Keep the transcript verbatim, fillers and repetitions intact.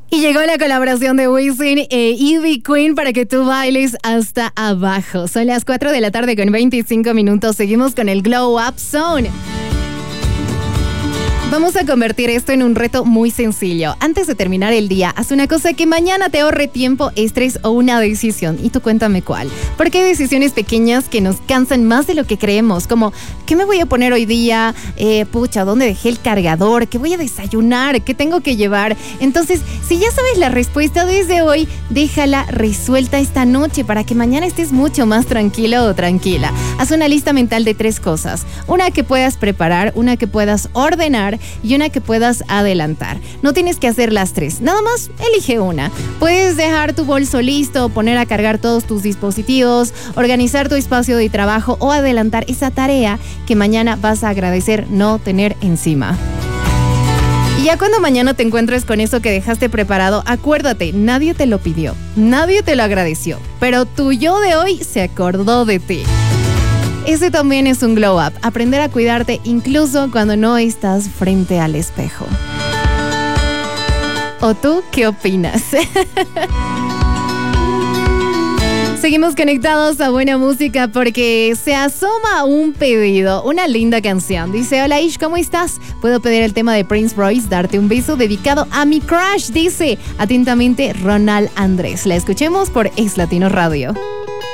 Y llegó la colaboración de Wisin e Ivy Queen para que tú bailes hasta abajo. Son las cuatro de la tarde con veinticinco minutos. Seguimos con el Glow Up Zone. Vamos a convertir esto en un reto muy sencillo. Antes de terminar el día, haz una cosa que mañana te ahorre tiempo, estrés o una decisión. Y tú cuéntame cuál. Porque hay decisiones pequeñas que nos cansan más de lo que creemos. Como, ¿qué me voy a poner hoy día? Eh, pucha, ¿dónde dejé el cargador? ¿Qué voy a desayunar? ¿Qué tengo que llevar? Entonces, si ya sabes la respuesta desde hoy, déjala resuelta esta noche para que mañana estés mucho más tranquilo o tranquila. Haz una lista mental de tres cosas. Una que puedas preparar, una que puedas ordenar y una que puedas adelantar. No tienes que hacer las tres, nada más elige una. Puedes dejar tu bolso listo, poner a cargar todos tus dispositivos, organizar tu espacio de trabajo o adelantar esa tarea que mañana vas a agradecer no tener encima. Y ya cuando mañana te encuentres con eso que dejaste preparado, acuérdate, nadie te lo pidió, nadie te lo agradeció, pero tu yo de hoy se acordó de ti. Ese también es un glow up, aprender a cuidarte incluso cuando no estás frente al espejo. ¿O tú qué opinas? Seguimos conectados a buena música porque se asoma un pedido, una linda canción. Dice, hola Ish, ¿cómo estás? Puedo pedir el tema de Prince Royce, Darte un beso, dedicado a mi crush, dice atentamente Ronald Andrés. La escuchemos por Ex Latino Radio.